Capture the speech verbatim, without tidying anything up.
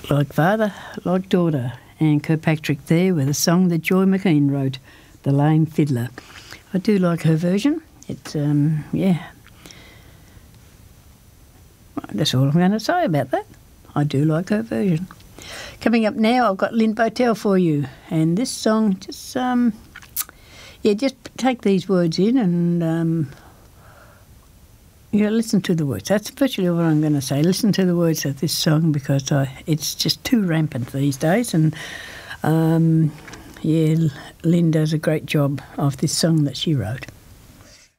Like Father, Like Daughter, Anne Kirkpatrick there with a song that Joy McKean wrote, The Lame Fiddler. I do like her version. It's, um, yeah. That's all I'm going to say about that. I do like her version. Coming up now, I've got Lynn Botel for you. And this song, just, um, yeah, just take these words in and, um, yeah, listen to the words. That's virtually what I'm going to say. Listen to the words of this song because I, it's just too rampant these days. And, um, yeah, Lynn does a great job of this song that she wrote.